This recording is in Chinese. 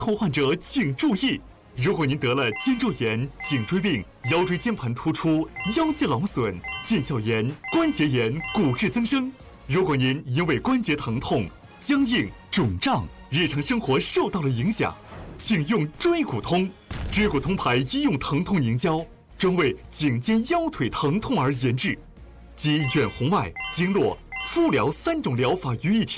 头患者请注意，如果您得了肩周炎、颈椎病、腰椎间盘突出、腰肌劳损、腱鞘炎、关节炎、骨质增生，如果您因为关节疼痛、僵硬、肿胀，日常生活受到了影响，请用椎骨通。椎骨通牌医用疼痛凝胶，专为颈肩腰腿疼痛而研制，集远红外、经络、敷疗3种疗法于一体。